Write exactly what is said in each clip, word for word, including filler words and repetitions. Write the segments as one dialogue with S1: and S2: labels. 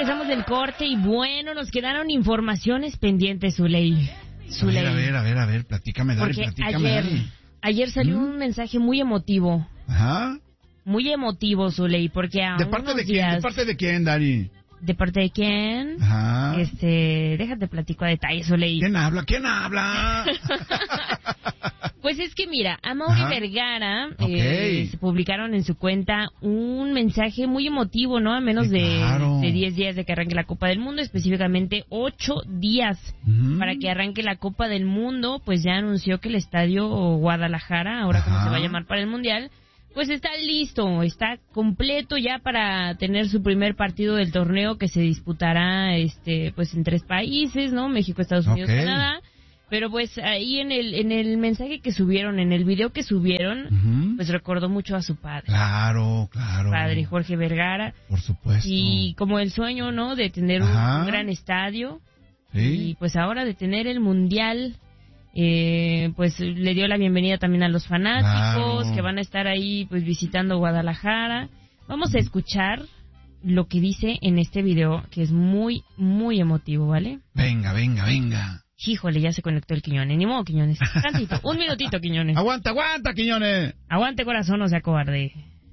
S1: regresamos del corte y bueno, nos quedaron informaciones pendientes, Zuley. Zuley.
S2: A ver, a ver, a ver, platícame, Dari,
S1: Porque
S2: platícame,
S1: ayer,
S2: Dari.
S1: ayer salió
S2: ¿Mm?
S1: un mensaje muy emotivo.
S2: Ajá.
S1: Muy emotivo, Zuley, porque a
S2: ¿De parte
S1: unos
S2: de quién?
S1: días-
S2: ¿De parte de quién, Dari?
S1: ¿De parte de quién?
S2: Ajá.
S1: Este, déjate platico a detalle, Zuley.
S2: ¿Quién habla? ¿Quién habla?
S1: Pues es que mira, Amaury
S2: Ajá.
S1: Vergara
S2: Ok.
S1: eh, se publicaron en su cuenta un mensaje muy emotivo, ¿no? A menos
S2: Sí,
S1: de,
S2: claro.
S1: de diez días de que arranque la Copa del Mundo, específicamente ocho días
S2: Ujú.
S1: para que arranque la Copa del Mundo, pues ya anunció que el estadio Guadalajara, ahora como
S2: Ajá.
S1: se va a llamar para el Mundial, pues está listo, está completo ya para tener su primer partido del torneo que se disputará este pues en tres países, ¿no? México, Estados Unidos,
S2: Ok.
S1: Canadá. Pero pues ahí en el en el mensaje que subieron, en el video que subieron,
S2: Ujú.
S1: pues recordó mucho a su padre,
S2: Claro, claro.
S1: padre Jorge Vergara,
S2: Por supuesto.
S1: y como el sueño, ¿no? De tener un,
S2: Ajá.
S1: un gran estadio, y
S2: Sí.
S1: pues ahora de tener el mundial, eh, pues le dio la bienvenida también a los fanáticos
S2: Claro.
S1: que van a estar ahí pues visitando Guadalajara. Vamos a escuchar lo que dice en este video, que es muy, muy emotivo, ¿vale?
S2: Venga, venga, venga.
S1: Híjole, ya se conectó el Quiñones. Ni modo, Quiñones. Tantito, un minutito, Quiñones.
S2: Aguanta, aguanta, Quiñones.
S1: Aguante, corazón, no sea cobarde.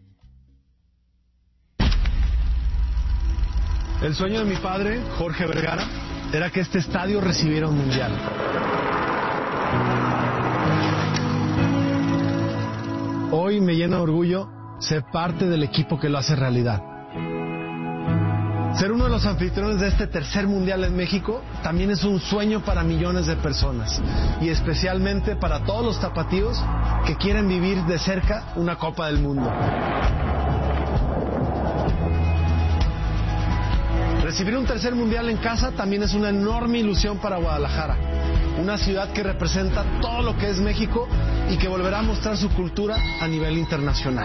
S3: El sueño de mi padre, Jorge Vergara, era que este estadio recibiera un mundial. Hoy me llena de orgullo ser parte del equipo que lo hace realidad. Ser uno de los anfitriones de este tercer mundial en México también es un sueño para millones de personas, y especialmente para todos los tapatíos que quieren vivir de cerca una Copa del Mundo. Recibir un tercer mundial en casa también es una enorme ilusión para Guadalajara, una ciudad que representa todo lo que es México y que volverá a mostrar su cultura a nivel internacional.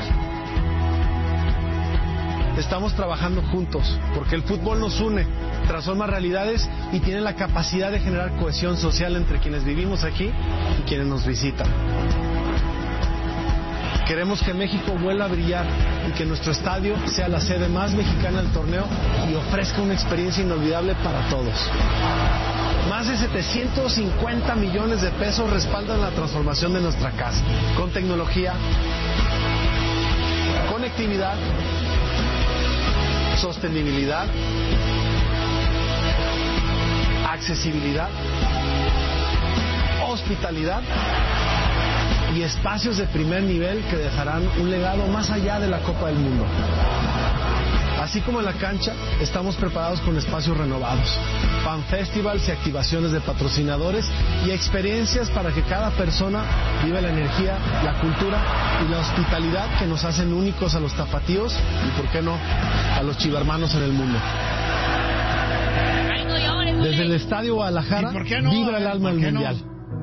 S3: Estamos trabajando juntos porque el fútbol nos une, transforma realidades y tiene la capacidad de generar cohesión social entre quienes vivimos aquí y quienes nos visitan. Queremos que México vuelva a brillar y que nuestro estadio sea la sede más mexicana del torneo y ofrezca una experiencia inolvidable para todos. Más de setecientos cincuenta millones de pesos respaldan la transformación de nuestra casa, con tecnología, conectividad, sostenibilidad, accesibilidad, hospitalidad y espacios de primer nivel que dejarán un legado más allá de la Copa del Mundo. Así como en la cancha, estamos preparados con espacios renovados, fan festivals y activaciones de patrocinadores y experiencias para que cada persona viva la energía, la cultura y la hospitalidad que nos hacen únicos a los tapatíos y, por qué no, a los chivermanos en el mundo.
S1: Ay, no llores,
S3: Desde el
S1: Zuley.
S3: Estadio Guadalajara,
S2: ¿Y por qué no?
S3: vibra el alma
S2: ¿Por
S3: del
S2: qué no?
S3: mundial.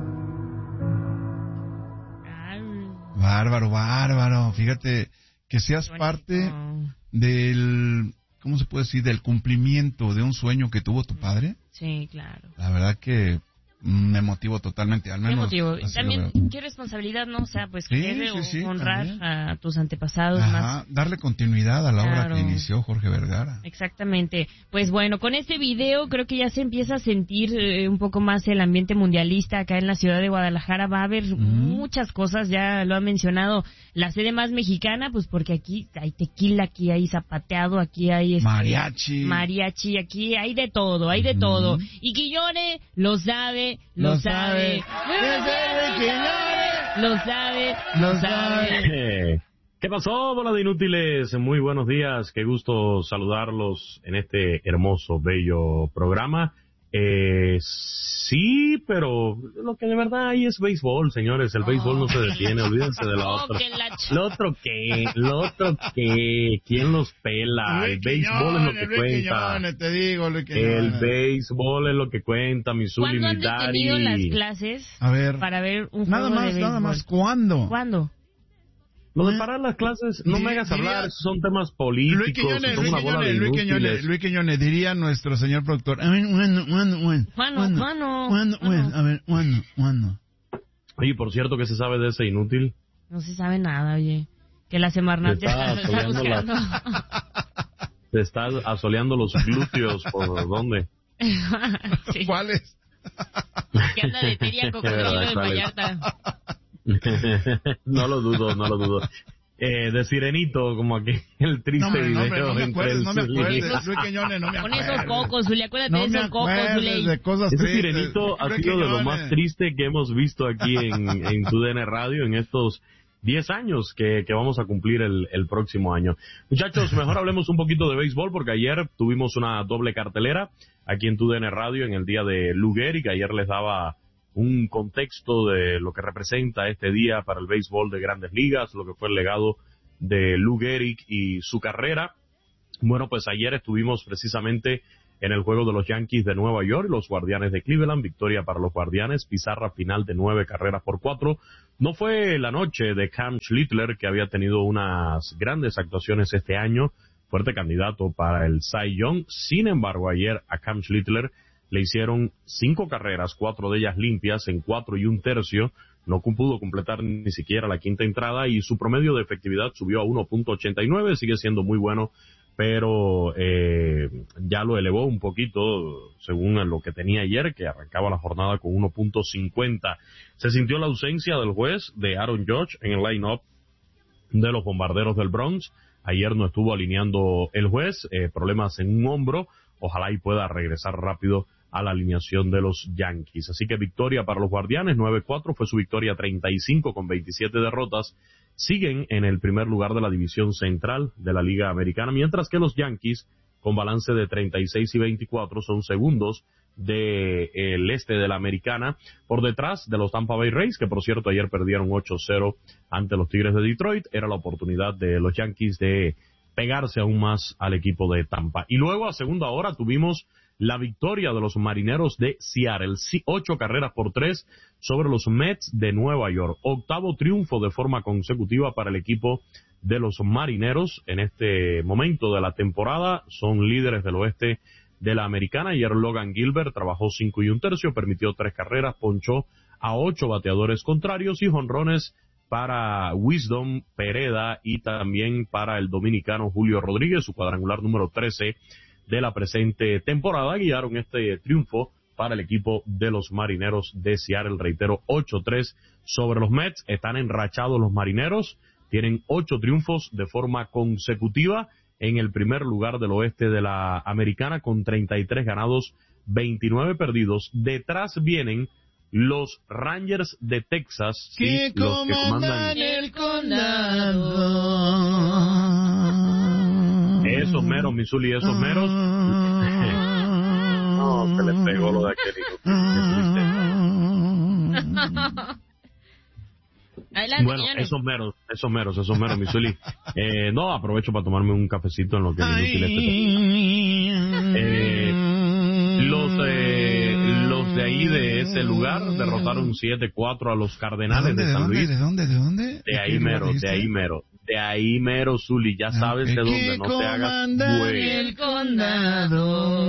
S1: Ay,
S2: Bárbaro, bárbaro. Fíjate que seas
S1: qué
S2: parte
S1: bonito.
S2: del, ¿cómo se puede decir? Del cumplimiento de un sueño que tuvo tu padre.
S1: Sí, claro.
S2: La verdad que mm, me motivo totalmente, al
S1: Qué
S2: menos.
S1: motivo.
S2: así lo
S1: También,
S2: veo.
S1: qué responsabilidad, ¿no? O sea, pues
S2: Sí,
S1: querer
S2: sí, sí,
S1: honrar
S2: también.
S1: a tus antepasados
S2: Ajá,
S1: más.
S2: darle continuidad a la
S1: Claro.
S2: obra que inició Jorge Vergara.
S1: Exactamente. Pues bueno, con este video creo que ya se empieza a sentir eh, un poco más el ambiente mundialista acá en la ciudad de Guadalajara. Va a haber muchas cosas, ya lo ha mencionado, la sede más mexicana, pues porque aquí hay tequila, aquí hay zapateado, aquí hay este,
S2: Mariachi.
S1: mariachi, aquí hay de todo, hay de todo. Y Quiñones lo sabe, lo,
S2: Lo
S1: sabe.
S2: sabe. ¡Lo sabe, Quiñones!
S1: Lo sabe,
S2: Lo
S1: lo sabe.
S4: Eh, ¿Qué pasó, bola de inútiles? Muy buenos días, qué gusto saludarlos en este hermoso, bello programa. Eh, sí, pero lo que de verdad hay es béisbol, señores. El béisbol no se detiene, olvídense de la
S1: Oh,
S4: otra.
S1: que la ch-
S4: Lo otro qué, lo otro qué, ¿quién los pela? El
S2: Luis
S4: béisbol es lo
S2: Quiñones,
S4: que
S2: Luis
S4: cuenta.
S2: Quiñones, te digo, Luis
S4: El
S2: Quiñones.
S4: béisbol es lo que cuenta, mi Zuli,
S1: ¿Cuándo
S4: mi
S1: han detenido las
S4: Dari.
S1: clases
S2: A ver,
S1: para ver un
S2: nada
S1: juego de
S2: más,
S1: béisbol?
S2: nada más, ¿cuándo?
S1: ¿Cuándo?
S4: Lo de parar las clases, no me hagas
S2: Diría-
S4: hablar, esos son temas políticos,
S2: Luis Quiñones,
S4: son
S2: Luis
S4: una bola de
S2: Quiñones, Luis Quiñones,
S4: inútiles.
S2: Luis Quiñones, diría nuestro señor productor. A ver, ¿cuándo, cuándo, cuándo?
S1: Juano,
S2: ¿Cuándo?
S1: Juano,
S2: ¿Cuándo,
S1: Juano.
S2: cuándo? A ver, ¿cuándo, cuándo?
S4: Oye, por cierto, ¿qué se sabe de ese inútil?
S1: No se sabe nada, oye. Que la Semarnat
S4: Te
S1: ya
S4: está
S1: lo está
S4: apoyando
S1: buscando.
S4: Te estás asoleando los glúteos, ¿por dónde?
S2: Sí. ¿Cuáles?
S1: Que anda de tiria cocodrilo de Vallarta.
S4: No lo dudo, no lo dudo. Eh, de Sirenito, como aquí el triste
S2: no,
S4: video.
S2: No, no, no me acuerdo, no me acuerdo. Luis Quiñones, no me
S1: acuerdo. Con esos cocos, Zuli, acuérdate
S2: no
S1: de esos cocos, Zuli.
S2: De cosas
S4: Ese Sirenito ha sido de lo más triste que hemos visto aquí en, en tu D N Radio en estos diez años que, que vamos a cumplir el, el próximo año. Muchachos, mejor hablemos un poquito de béisbol porque ayer tuvimos una doble cartelera aquí en tu D N Radio en el día de Lou Gehrig, que ayer les daba un contexto de lo que representa este día para el béisbol de Grandes Ligas, lo que fue el legado de Lou Gehrig y su carrera. Bueno, pues ayer estuvimos precisamente en el juego de los Yankees de Nueva York, los Guardianes de Cleveland, victoria para los Guardianes, pizarra final de nueve carreras por cuatro. No fue la noche de Cam Schlittler, que había tenido unas grandes actuaciones este año, fuerte candidato para el Cy Young. Sin embargo, ayer a Cam Schlittler le hicieron cinco carreras, cuatro de ellas limpias, en cuatro y un tercio. No pudo completar ni siquiera la quinta entrada y su promedio de efectividad subió a uno punto ochenta y nueve, sigue siendo muy bueno, pero eh, ya lo elevó un poquito según lo que tenía ayer, que arrancaba la jornada con uno punto cincuenta. Se sintió la ausencia del juez de Aaron Judge en el line-up de los Bombarderos del Bronx. Ayer no estuvo alineando el juez, eh, problemas en un hombro. Ojalá y pueda regresar rápido a la alineación de los Yankees. Así que victoria para los Guardianes, nueve cuatro, fue su victoria treinta y cinco con veintisiete derrotas. Siguen en el primer lugar de la división central de la Liga Americana, mientras que los Yankees, con balance de treinta y seis y veinticuatro, son segundos del este de la Americana, por detrás de los Tampa Bay Rays, que por cierto ayer perdieron ocho cero ante los Tigres de Detroit. Era la oportunidad de los Yankees de pegarse aún más al equipo de Tampa. Y luego a segunda hora tuvimos la victoria de los Marineros de Seattle, ocho carreras por tres sobre los Mets de Nueva York. Octavo triunfo de forma consecutiva para el equipo de los Marineros en este momento de la temporada. Son líderes del oeste de la Americana. Ayer Logan Gilbert trabajó cinco y un tercio, permitió tres carreras, ponchó a ocho bateadores contrarios y jonrones para Wisdom Pereda y también para el dominicano Julio Rodríguez, su cuadrangular número trece de la presente temporada. Guiaron este triunfo para el equipo de los Marineros de Seattle, reitero, ocho tres sobre los Mets. Están enrachados los Marineros, tienen ocho triunfos de forma consecutiva en el primer lugar del oeste de la Americana con treinta y tres ganados, veintinueve perdidos. Detrás vienen los Rangers de Texas,
S2: que,
S4: ¿sí? Los que comandan
S2: el condado.
S4: Esos meros, Missouri, esos meros. No, se les pegó lo de aquel hijo.
S1: Adelante,
S4: bueno,
S1: señores.
S4: esos meros, esos meros, esos meros, Missouri. Eh, no, aprovecho para tomarme un cafecito en lo que el inútil este. Eh, los, eh, los de ahí de ese lugar derrotaron siete cuatro a los Cardenales
S2: ¿De,
S4: de,
S2: dónde,
S4: de San Luis.
S2: ¿De dónde? ¿De dónde? ¿De,
S4: de ahí mero, de ahí mero. De ahí mero, Zuli, ya sabes de dónde, no te hagas güey.
S1: El condado.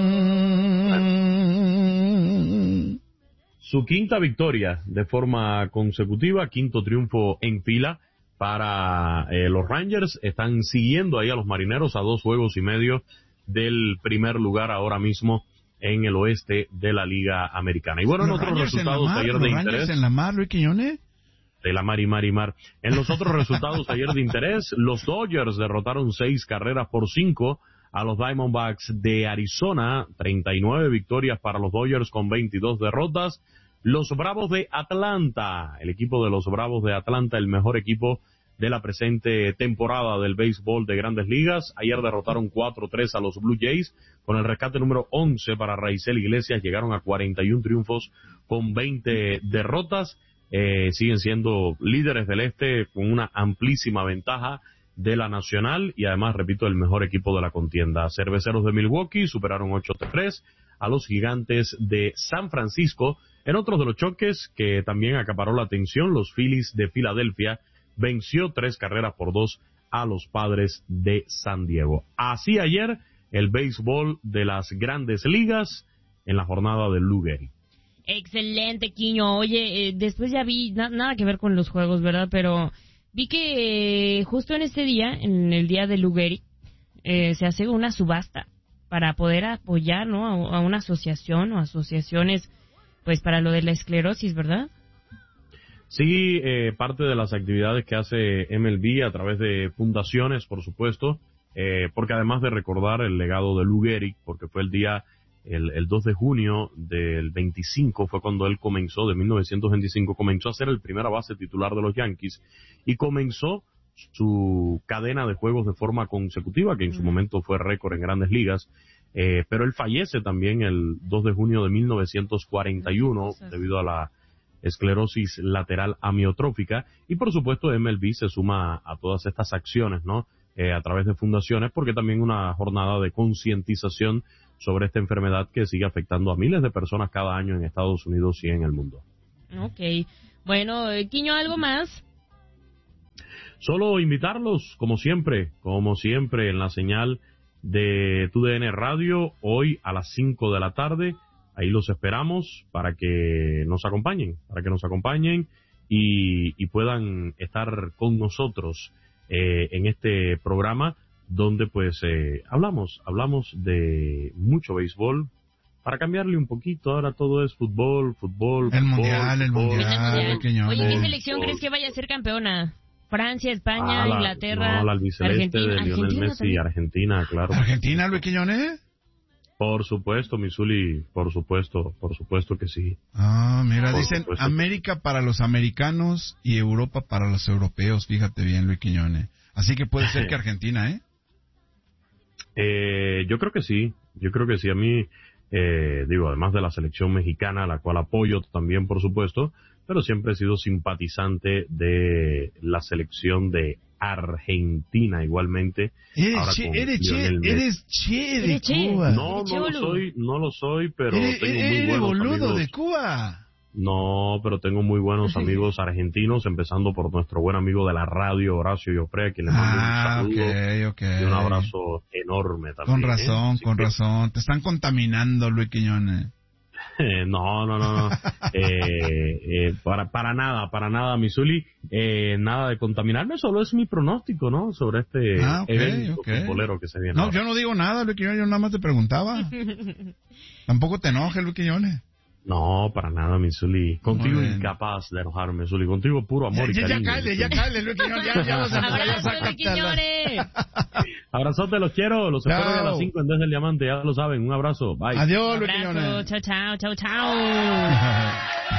S4: Su quinta victoria de forma consecutiva, quinto triunfo en fila para eh, los Rangers. Están siguiendo ahí a los Marineros a dos juegos y medio del primer lugar ahora mismo en el oeste de la Liga Americana. Y bueno, en otros resultados ayer de interés.
S2: ¿En la mar, Luis Quiñones?
S4: De la mar y mar y mar. En los otros resultados ayer de interés, los Dodgers derrotaron seis carreras por cinco a los Diamondbacks de Arizona, treinta y nueve victorias para los Dodgers con veintidós derrotas. Los Bravos de Atlanta, el equipo de los Bravos de Atlanta, el mejor equipo de la presente temporada del béisbol de Grandes Ligas. Ayer derrotaron cuatro tres a los Blue Jays con el rescate número once para Raisel Iglesias. Llegaron a cuarenta y uno triunfos con veinte derrotas. Eh, siguen siendo líderes del este con una amplísima ventaja de la nacional y además, repito, el mejor equipo de la contienda. Cerveceros de Milwaukee superaron ocho tres a los Gigantes de San Francisco. En otros de los choques que también acaparó la atención, los Phillies de Filadelfia venció tres carreras por dos a los Padres de San Diego. Así ayer el béisbol de las Grandes Ligas en la jornada de Lou Gehrig.
S1: Excelente, Quiño. Oye, eh, después ya vi, na- nada que ver con los juegos, ¿verdad? Pero vi que eh, justo en este día, en el día de Lou Gehrig, eh, se hace una subasta para poder apoyar, ¿no? A, a una asociación o asociaciones, pues para lo de la esclerosis, ¿verdad?
S4: Sí, eh, parte de las actividades que hace M L B a través de fundaciones, por supuesto, eh, porque además de recordar el legado de Lou Gehrig, porque fue el día, el, el dos de junio del veinticinco, fue cuando él comenzó, de mil novecientos veinticinco, comenzó a ser el primera base titular de los Yankees, y comenzó su cadena de juegos de forma consecutiva, que en su momento fue récord en Grandes Ligas, eh, pero él fallece también el dos de junio de mil novecientos cuarenta y uno debido a la esclerosis lateral amiotrófica, y por supuesto M L B se suma a, a todas estas acciones, ¿no? Eh, a través de fundaciones, porque también una jornada de concientización sobre esta enfermedad que sigue afectando a miles de personas cada año en Estados Unidos y en el mundo.
S1: Ok. Bueno, eh, Quiño, ¿algo más?
S4: Solo invitarlos, como siempre, como siempre, en la señal de T U D N Radio, hoy a las cinco de la tarde. Ahí los esperamos para que nos acompañen, para que nos acompañen y, y puedan estar con nosotros eh, en este programa donde pues eh, hablamos, hablamos de mucho béisbol. Para cambiarle un poquito, ahora todo es fútbol, fútbol,
S2: el
S4: fútbol,
S2: mundial, el
S4: fútbol,
S2: mundial,
S1: Oye,
S2: Quiñones.
S1: ¿qué selección crees que vaya a ser campeona? Francia, España,
S4: Ah, la-
S1: Inglaterra,
S4: no, la albiceleste
S1: Argentina.
S4: de Lionel
S1: Argentina
S4: Messi,
S1: también.
S4: Argentina, claro.
S2: Argentina, Luis Quiñones.
S4: Por supuesto, Misuli, por supuesto, por supuesto que sí.
S2: Ah, mira,
S4: Por
S2: dicen
S4: supuesto.
S2: América para los americanos y Europa para los europeos. Fíjate bien, Luis Quiñones. Así que puede ser que Argentina, ¿eh?
S4: Eh, yo creo que sí, yo creo que sí. A mí, eh, digo, además de la selección mexicana, la cual apoyo también, por supuesto, pero siempre he sido simpatizante de la selección de Argentina igualmente.
S2: Eres
S4: ahora
S2: che,
S4: con
S2: eres che,
S4: Lionel Messi.
S2: eres che de
S1: Eres che.
S2: Cuba.
S4: No,
S1: Eres
S4: no lo
S1: boludo.
S4: soy, no lo soy, pero
S2: eres,
S4: tengo muy
S2: eres
S4: buenos
S2: boludo
S4: amigos.
S2: de Cuba.
S4: No, pero tengo muy buenos amigos argentinos, empezando por nuestro buen amigo de la radio, Horacio Lloprea, a quien le mando
S2: Ah,
S4: un saludo
S2: ok, ok.
S4: y un abrazo enorme también.
S2: Con
S4: ¿eh?
S2: razón,
S4: Así
S2: con
S4: que-
S2: razón. Te están contaminando, Luis Quiñones.
S4: no, no, no, no. eh, eh, para, para nada, para nada, Misuli. Eh, nada de contaminarme, solo es mi pronóstico, ¿no? Sobre este
S2: Ah, ok,
S4: evento
S2: ok.
S4: futbolero que se viene.
S2: No,
S4: ahora.
S2: yo no digo nada, Luis Quiñones, yo nada más te preguntaba. Tampoco te enojes, Luis Quiñones.
S4: No, para nada, Misuli. Contigo
S2: Muy bien.
S4: incapaz de enojarme, Misuli. Contigo puro amor
S2: Ya,
S4: y
S2: ya, ya
S4: cariño.
S2: cállate, ya
S4: Misuli.
S2: cállate, Luis Quiñones, ya, ya vas a empezar, ya
S1: Abrazo,
S2: sácatela.
S1: Quiñones.
S4: Abrazote, los quiero. Los espero
S2: Chao.
S4: hoy a las cinco en Desde el Diamante. Ya lo saben. Un abrazo. Bye.
S2: Adiós, Luis
S1: Abrazo,
S2: Quiñones.
S1: chao, chao, chao, chao.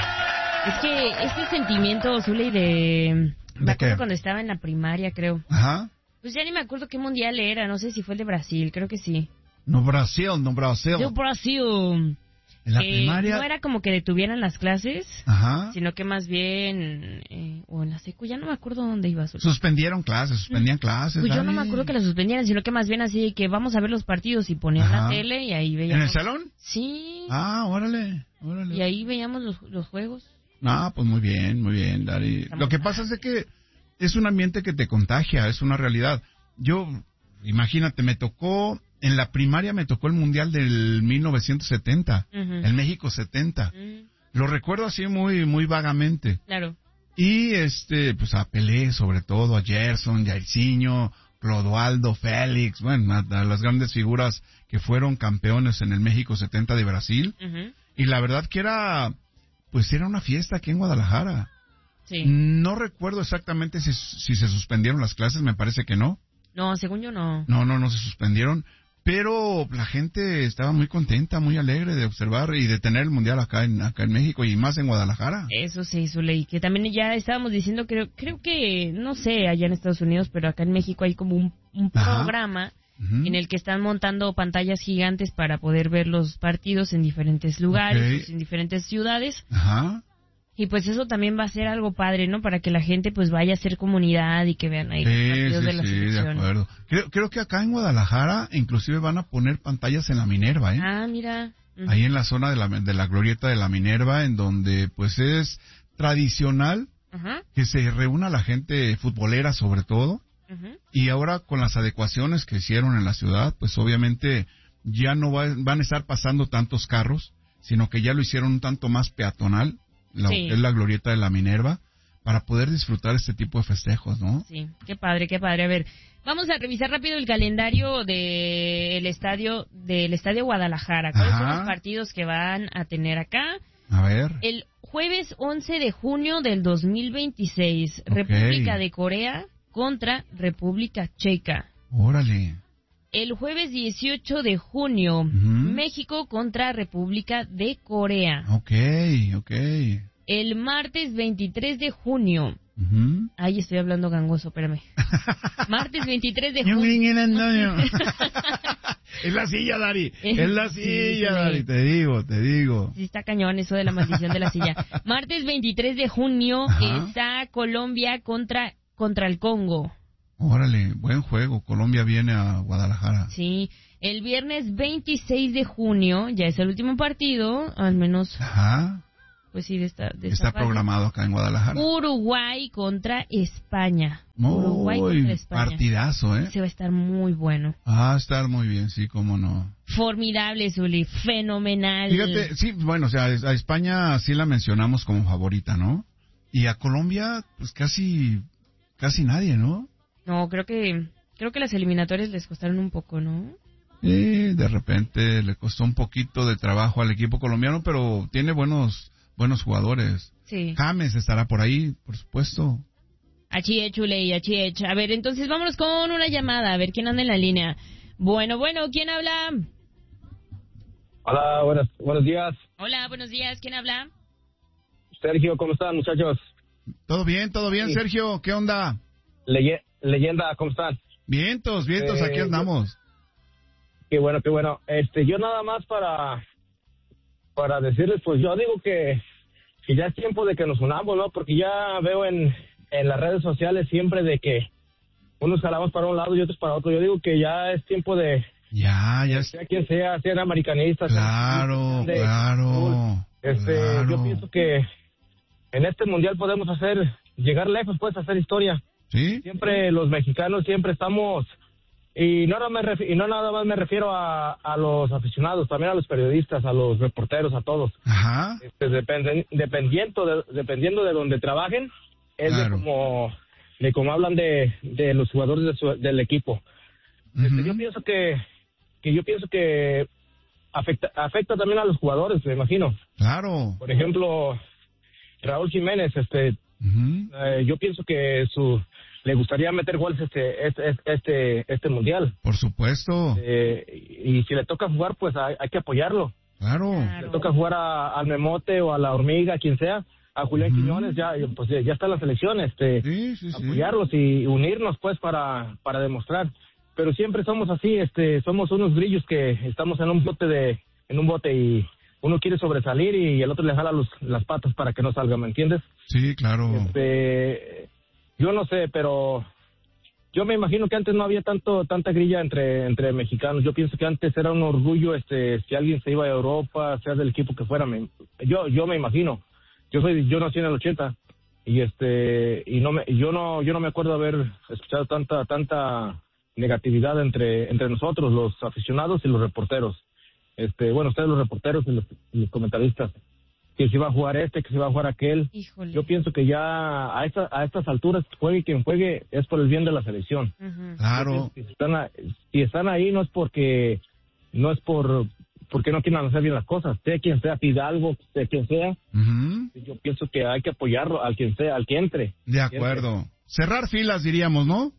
S1: Es que este sentimiento, Zuley, de... Me
S2: ¿De
S1: acuerdo
S2: qué?
S1: cuando estaba en la primaria, creo.
S2: Ajá.
S1: Pues ya ni me acuerdo qué mundial era, no sé si fue el de Brasil, creo que sí.
S2: No Brasil, no Brasil.
S1: De Brasil.
S2: En la
S1: Que
S2: primaria.
S1: no era como que detuvieran las clases,
S2: Ajá.
S1: sino que más bien... Eh, o en la secu, ya no me acuerdo dónde iba. Zuley.
S2: Suspendieron clases, suspendían clases.
S1: Pues yo no
S2: Dani.
S1: me acuerdo que la suspendieran, sino que más bien así que vamos a ver los partidos y ponían
S2: Ajá.
S1: la tele y ahí
S2: ¿En
S1: veíamos.
S2: el salón?
S1: Sí.
S2: Ah, órale, órale.
S1: Y ahí veíamos los, los juegos.
S2: Ah, pues muy bien, muy bien, Dari.
S1: Estamos
S2: Lo que pasa es de que es un ambiente que te contagia, es una realidad. Yo, imagínate, me tocó, en la primaria me tocó el Mundial del mil novecientos setenta,
S1: Ujú.
S2: el México setenta.
S1: Mm,
S2: Lo recuerdo así muy, muy vagamente.
S1: claro.
S2: Y este, pues a Pelé sobre todo, a Gerson, Jairzinho, Clodoaldo, Félix, bueno, a, a las grandes figuras que fueron campeones en el México setenta de Brasil.
S1: Ujú.
S2: Y la verdad que era, pues era una fiesta aquí en Guadalajara.
S1: Sí.
S2: No recuerdo exactamente si, si se suspendieron las clases, me parece que no.
S1: No, según yo no.
S2: No, no, no se suspendieron. Pero la gente estaba muy contenta, muy alegre de observar y de tener el Mundial acá en, acá en México y más en Guadalajara.
S1: Eso sí, Zuley, que también ya estábamos diciendo, creo, creo que, no sé, allá en Estados Unidos, pero acá en México hay como un, un
S2: Ajá.
S1: programa
S2: Ujú.
S1: en el que están montando pantallas gigantes para poder ver los partidos en diferentes lugares,
S2: Ok.
S1: en diferentes ciudades.
S2: Ajá.
S1: Y pues eso también va a ser algo padre, ¿no? Para que la gente pues vaya a hacer comunidad y que vean ahí los
S2: Sí,
S1: partidos
S2: sí,
S1: de la
S2: sí, de
S1: selección.
S2: acuerdo. Creo, creo que acá en Guadalajara inclusive van a poner pantallas en la Minerva, ¿eh?
S1: Ah, mira. Ujú.
S2: Ahí en la zona de la, de la glorieta de la Minerva, en donde pues es tradicional
S1: Ajá.
S2: que se reúna la gente futbolera sobre todo.
S1: Ujú.
S2: Y ahora con las adecuaciones que hicieron en la ciudad, pues obviamente ya no va- van a estar pasando tantos carros, sino que ya lo hicieron un tanto más peatonal, la,
S1: Sí.
S2: es la glorieta de la Minerva, para poder disfrutar este tipo de festejos, ¿no?
S1: Sí, qué padre, qué padre. A ver, vamos a revisar rápido el calendario del estadio del estadio Guadalajara. ¿Cuáles
S2: Ajá.
S1: son los partidos que van a tener acá?
S2: A ver.
S1: El jueves once de junio del dos mil veintiséis,
S2: Ok.
S1: República de Corea contra República Checa.
S2: Órale.
S1: El jueves dieciocho de junio,
S2: Ujú.
S1: México contra República de Corea.
S2: Ok, ok.
S1: El martes veintitrés de junio.
S2: Ujú.
S1: Ay, estoy hablando gangoso, espérame. Martes veintitrés de junio.
S2: Es la silla, Dari.
S1: Es-
S2: Es la
S1: sí,
S2: silla,
S1: sí.
S2: Dari. Te digo, te digo.
S1: Sí, está cañón eso de la maldición de la silla. Martes veintitrés de junio
S2: Ajá.
S1: está Colombia contra, contra el Congo.
S2: Órale, buen juego. Colombia viene a Guadalajara.
S1: Sí. El viernes veintiséis de junio, ya es el último partido, al menos,
S2: Ajá.
S1: pues sí, de esta, de esta
S2: Está
S1: fase.
S2: programado acá en Guadalajara.
S1: Uruguay contra España. Uruguay
S2: Muy
S1: contra España.
S2: partidazo, ¿eh?
S1: Se va a estar muy bueno.
S2: Ah, estar muy bien, sí, cómo no.
S1: Formidable, Zuli. Fenomenal.
S2: Fíjate, sí, bueno, o sea, a España sí la mencionamos como favorita, ¿no? Y a Colombia, pues casi, casi nadie, ¿no?
S1: No, creo que creo que las eliminatorias les costaron un poco, ¿no?
S2: Y de repente le costó un poquito de trabajo al equipo colombiano, pero tiene buenos, buenos jugadores.
S1: Sí.
S2: James estará por ahí, por supuesto.
S1: Achie, chule, achie. A ver, entonces vámonos con una llamada, a ver quién anda en la línea. Bueno, bueno, ¿quién habla?
S5: Hola, buenos, buenos días.
S1: Hola, buenos días, ¿quién habla?
S5: Sergio, ¿cómo están, muchachos?
S2: Todo bien, todo bien,
S5: Sí.
S2: Sergio, ¿qué onda?
S5: Leye- leyenda, ¿cómo están?
S2: Vientos, vientos,
S5: Eh,
S2: aquí andamos.
S5: Qué bueno, qué bueno. Este, yo nada más para para decirles, pues yo digo que, que ya es tiempo de que nos unamos, ¿no? Porque ya veo en, en las redes sociales siempre de que unos jalamos para un lado y otros para otro. Yo digo que ya es tiempo de,
S2: Ya, ya, es-
S5: sea quien sea, sean americanistas.
S2: claro,
S5: sean de
S2: claro,
S5: fútbol. Este,
S2: claro.
S5: yo pienso que en este mundial podemos hacer, llegar lejos, pues hacer historia.
S2: ¿Sí?
S5: Siempre los mexicanos siempre estamos, y no, nada me refi- y no nada más me refiero a, a los aficionados, también a los periodistas, a los reporteros, a todos.
S2: Ajá,
S5: Este, dependen- dependiendo de, dependiendo de donde trabajen, es
S2: Claro.
S5: de como de cómo hablan de, de los jugadores de su- del equipo. Este,
S2: ujú,
S5: yo pienso que que yo pienso que afecta afecta también a los jugadores, me imagino.
S2: claro.
S5: Por ejemplo, Raúl Jiménez, este
S2: ujú,
S5: eh, yo pienso que su le gustaría meter goles este este este este mundial.
S2: Por supuesto,
S5: Eh, y si le toca jugar, pues hay, hay que apoyarlo.
S2: claro.
S5: Le toca jugar a- al Memote o a la Hormiga, a quien sea, a Julián
S2: Ujú.
S5: Quiñones, ya pues ya está la selección, este
S2: Sí, sí, sí.
S5: apoyarlos y unirnos pues para para demostrar. Pero siempre somos así, este somos unos grillos que estamos en un bote de en un bote y uno quiere sobresalir y el otro le jala los, las patas para que no salga, ¿me entiendes?
S2: Sí, claro.
S5: Este, yo no sé, pero yo me imagino que antes no había tanto tanta grilla entre entre mexicanos. Yo pienso que antes era un orgullo, este, si alguien se iba a Europa, sea del equipo que fuera. Me, yo yo me imagino. Yo soy yo nací en el ochenta y este y no me yo no yo no me acuerdo haber escuchado tanta tanta negatividad entre entre nosotros los aficionados y los reporteros. Este, bueno, ustedes los reporteros y los, y los comentaristas, que si va a jugar este, que si va a jugar aquel.
S1: Híjole.
S5: Yo pienso que ya a, esta, a estas alturas, juegue quien juegue, es por el bien de la selección.
S1: Ujú.
S2: Claro.
S5: Si están, a- si están ahí no es porque no es por porque no quieran hacer bien las cosas, sea quien sea, Fidalgo, sea quien sea,
S2: Ujú,
S5: yo pienso que hay que apoyarlo al quien sea, al que entre.
S2: de acuerdo. Cerrar filas, diríamos, ¿no?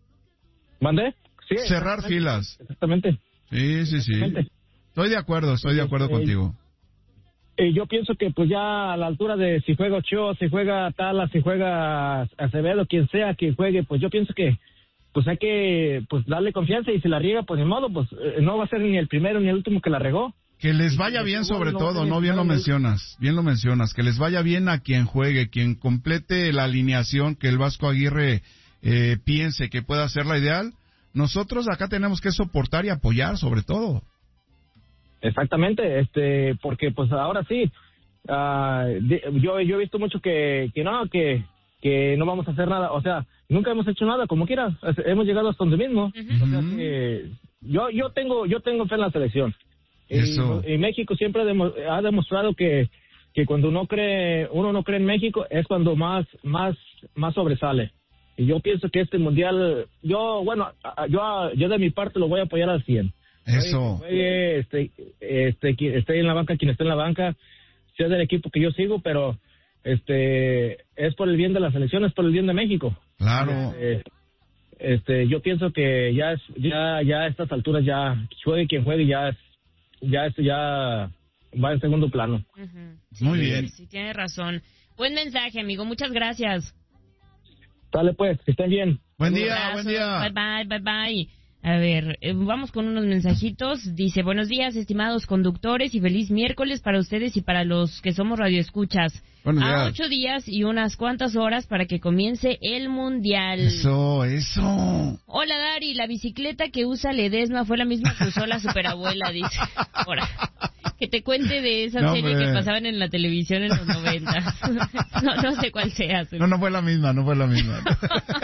S5: ¿Mande? Sí,
S2: Cerrar
S5: exactamente,
S2: filas.
S5: Exactamente.
S2: Sí, sí, sí.
S5: exactamente.
S2: Estoy de acuerdo, estoy de acuerdo
S5: Eh,
S2: contigo.
S5: Eh, yo pienso que pues ya a la altura de si juega Ochoa, si juega Tala, si juega Acevedo, quien sea que juegue, pues yo pienso que pues hay que pues darle confianza y si la riega, pues de modo, pues eh, no va a ser ni el primero ni el último que la regó.
S2: Que les vaya bien sobre
S5: no,
S2: todo,
S5: no,
S2: ¿no? Bien lo
S5: no,
S2: mencionas, bien lo mencionas. Que les vaya bien a quien juegue, quien complete la alineación que el Vasco Aguirre eh, piense que pueda ser la ideal. Nosotros acá tenemos que soportar y apoyar sobre todo.
S5: Exactamente, este, porque pues ahora sí, ah, de- yo yo he visto mucho que que no, que que no vamos a hacer nada, o sea, nunca hemos hecho nada, como quiera, es- hemos llegado hasta donde mismo.
S1: Ujú.
S5: O sea
S2: Ujú.
S5: que yo yo tengo yo tengo fe en la selección. Y-
S2: Eso.
S5: Y, México siempre ha demo- ha demostrado que que cuando uno cree, uno no cree en México, es cuando más, más, más sobresale. Y yo pienso que este mundial, yo, bueno, yo, yo de mi parte lo voy a apoyar al cien.
S2: Eso.
S5: Oye, este, este, quien esté en la banca, quien esté en la banca, sea del equipo que yo sigo, pero este, es por el bien de la selección, es por el bien de México.
S2: Claro.
S5: Este, este, yo pienso que ya, es, ya, ya a estas alturas ya juegue quien juegue, ya, es, ya esto ya va en segundo plano.
S1: Uh-huh. Sí,
S2: muy bien.
S1: Sí, tiene razón. Buen mensaje, amigo. Muchas gracias.
S5: Dale pues, que estén bien.
S2: Buen
S1: Un
S2: día,
S1: abrazo.
S2: buen día.
S1: Bye, bye, bye, bye. A ver, eh, vamos con unos mensajitos. Dice, buenos días, estimados conductores, y feliz miércoles para ustedes y para los que somos radioescuchas.
S2: Buenos
S1: A
S2: días.
S1: ocho días y unas cuantas horas para que comience el mundial.
S2: Eso, eso.
S1: Hola, Dari, la bicicleta que usa Ledesma fue la misma que usó la superabuela, dice. Ahora, que te cuente de esa
S2: No,
S1: serie
S2: hombre.
S1: que pasaban en la televisión en los noventas. no, no sé cuál sea.
S2: No, no fue la misma, no fue la misma.